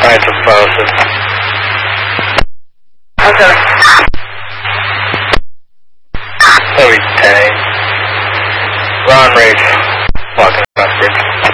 Alright, so positive. Okay. Every day. Ron Race. Walking across the bridge.